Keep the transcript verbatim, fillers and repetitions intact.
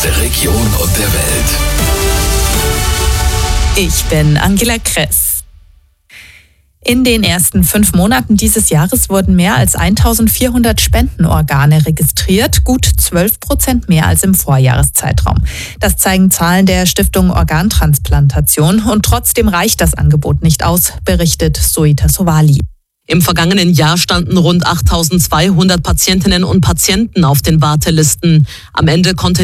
der Region und der Welt. Ich bin Angela Kress. In den ersten fünf Monaten dieses Jahres wurden mehr als eintausendvierhundert Spendenorgane registriert, gut zwölf Prozent mehr als im Vorjahreszeitraum. Das zeigen Zahlen der Stiftung Organtransplantation und trotzdem reicht das Angebot nicht aus, berichtet Soita Sowali. Im vergangenen Jahr standen rund achttausendzweihundert Patientinnen und Patienten auf den Wartelisten. Am Ende konnte